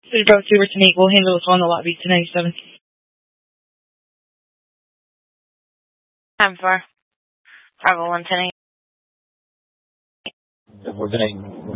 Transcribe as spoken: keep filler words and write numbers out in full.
City Bravo two, return eight. We'll handle this on the lobby to ninety-seven. Time for Bravo one ten eight. We're going to